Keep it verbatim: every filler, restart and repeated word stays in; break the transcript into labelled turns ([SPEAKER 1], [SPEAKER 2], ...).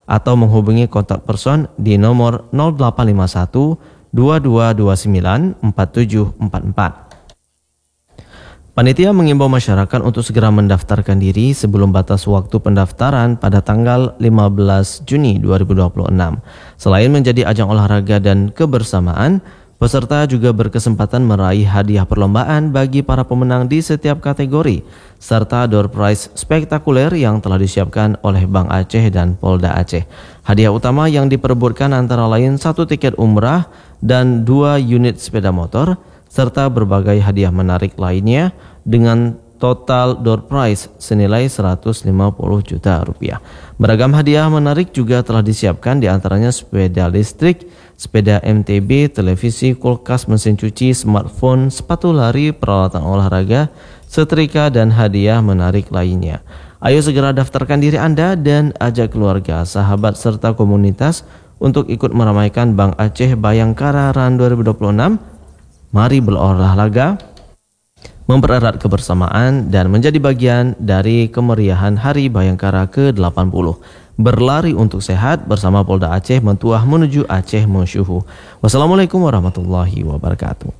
[SPEAKER 1] atau menghubungi kontak person di nomor nol delapan lima satu dua dua dua sembilan empat tujuh empat empat. Panitia mengimbau masyarakat untuk segera mendaftarkan diri sebelum batas waktu pendaftaran pada tanggal lima belas Juni dua ribu dua puluh enam. Selain menjadi ajang olahraga dan kebersamaan, peserta juga berkesempatan meraih hadiah perlombaan bagi para pemenang di setiap kategori, serta door prize spektakuler yang telah disiapkan oleh Bank Aceh dan Polda Aceh. Hadiah utama yang diperebutkan antara lain satu tiket umrah dan dua unit sepeda motor, serta berbagai hadiah menarik lainnya dengan total door prize senilai seratus lima puluh juta rupiah. Beragam hadiah menarik juga telah disiapkan, diantaranya sepeda listrik, sepeda M T B, televisi, kulkas, mesin cuci, smartphone, sepatu lari, peralatan olahraga, setrika, dan hadiah menarik lainnya. Ayo segera daftarkan diri Anda dan ajak keluarga, sahabat, serta komunitas untuk ikut meramaikan Bank Aceh Bayangkara Run dua ribu dua puluh enam. Mari berolahraga, mempererat kebersamaan, dan menjadi bagian dari kemeriahan Hari Bayangkara ke delapan puluh. Berlari untuk sehat bersama Polda Aceh mentuah menuju Aceh Masyuhu. Wassalamualaikum warahmatullahi wabarakatuh.